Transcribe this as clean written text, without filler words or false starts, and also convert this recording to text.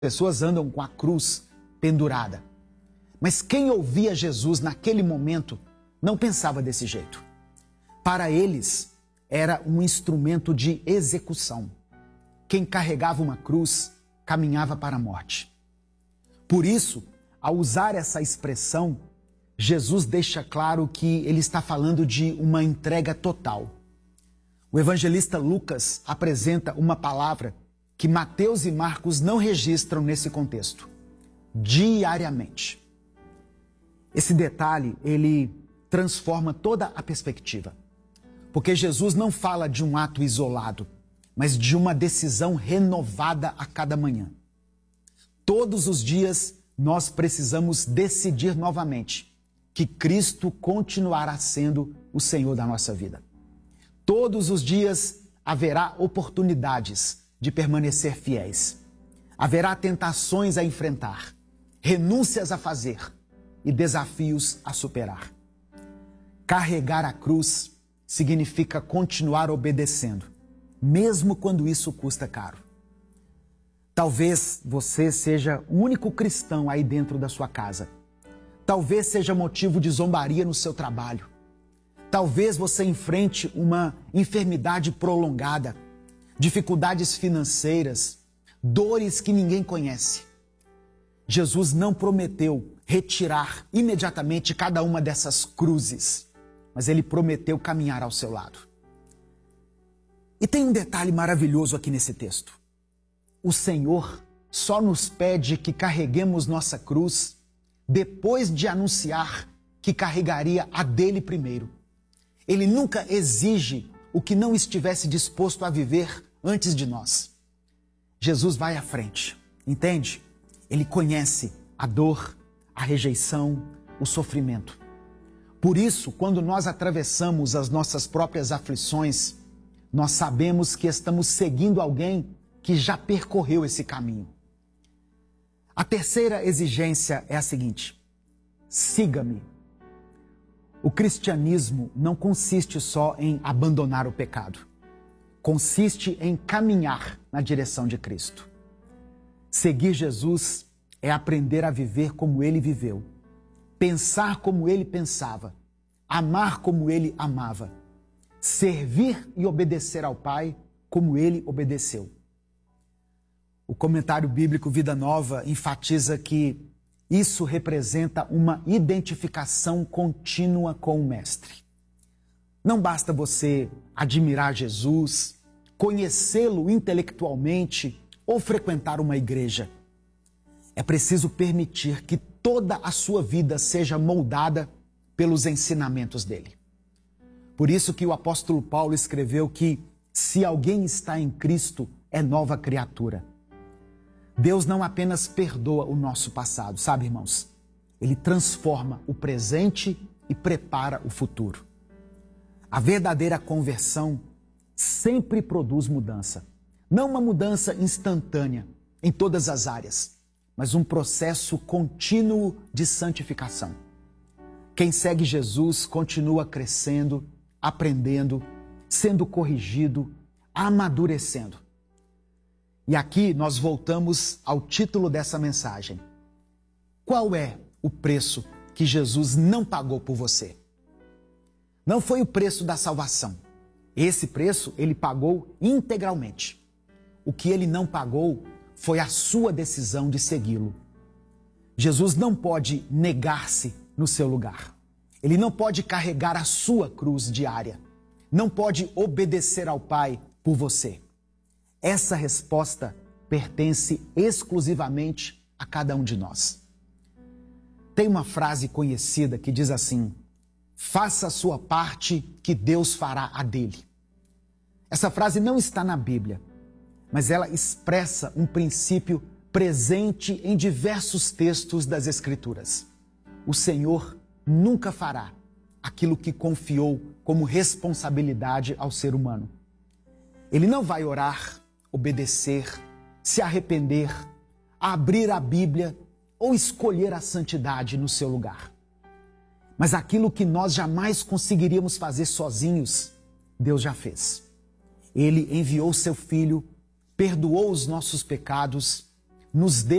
pessoas andam com a cruz pendurada. Mas quem ouvia Jesus naquele momento não pensava desse jeito. Para eles, era um instrumento de execução. Quem carregava uma cruz caminhava para a morte. Por isso, ao usar essa expressão, Jesus deixa claro que ele está falando de uma entrega total. O evangelista Lucas apresenta uma palavra que Mateus e Marcos não registram nesse contexto: diariamente. Esse detalhe, ele transforma toda a perspectiva. Porque Jesus não fala de um ato isolado, mas de uma decisão renovada a cada manhã. Todos os dias nós precisamos decidir novamente que Cristo continuará sendo o Senhor da nossa vida. Todos os dias haverá oportunidades de permanecer fiéis. Haverá tentações a enfrentar, renúncias a fazer e desafios a superar. Carregar a cruz significa continuar obedecendo, mesmo quando isso custa caro. Talvez você seja o único cristão aí dentro da sua casa. Talvez seja motivo de zombaria no seu trabalho. Talvez você enfrente uma enfermidade prolongada, dificuldades financeiras, dores que ninguém conhece. Jesus não prometeu retirar imediatamente cada uma dessas cruzes, mas ele prometeu caminhar ao seu lado. E tem um detalhe maravilhoso aqui nesse texto. O Senhor só nos pede que carreguemos nossa cruz depois de anunciar que carregaria a dele primeiro. Ele nunca exige o que não estivesse disposto a viver antes de nós. Jesus vai à frente, entende? Ele conhece a dor, a rejeição, o sofrimento. Por isso, quando nós atravessamos as nossas próprias aflições, nós sabemos que estamos seguindo alguém que já percorreu esse caminho. A terceira exigência é a seguinte: siga-me. O cristianismo não consiste só em abandonar o pecado. Consiste em caminhar na direção de Cristo. Seguir Jesus é aprender a viver como ele viveu, pensar como ele pensava, amar como ele amava, servir e obedecer ao Pai como ele obedeceu. O comentário bíblico Vida Nova enfatiza que isso representa uma identificação contínua com o Mestre. Não basta você admirar Jesus, conhecê-lo intelectualmente ou frequentar uma igreja. É preciso permitir que toda a sua vida seja moldada pelos ensinamentos dele. Por isso que o apóstolo Paulo escreveu que se alguém está em Cristo, é nova criatura. Deus não apenas perdoa o nosso passado, sabe, irmãos? Ele transforma o presente e prepara o futuro. A verdadeira conversão sempre produz mudança. Não uma mudança instantânea em todas as áreas, mas um processo contínuo de santificação. Quem segue Jesus continua crescendo, aprendendo, sendo corrigido, amadurecendo. E aqui nós voltamos ao título dessa mensagem. Qual é o preço que Jesus não pagou por você? Não foi o preço da salvação. Esse preço ele pagou integralmente. O que ele não pagou foi a sua decisão de segui-lo. Jesus não pode negar-se no seu lugar. Ele não pode carregar a sua cruz diária. Não pode obedecer ao Pai por você. Essa resposta pertence exclusivamente a cada um de nós. Tem uma frase conhecida que diz assim: faça a sua parte que Deus fará a dele. Essa frase não está na Bíblia, mas ela expressa um princípio presente em diversos textos das Escrituras. O Senhor nunca fará aquilo que confiou como responsabilidade ao ser humano. Ele não vai orar, obedecer, se arrepender, abrir a Bíblia ou escolher a santidade no seu lugar. Mas aquilo que nós jamais conseguiríamos fazer sozinhos, Deus já fez. Ele enviou seu Filho, perdoou os nossos pecados, nos deu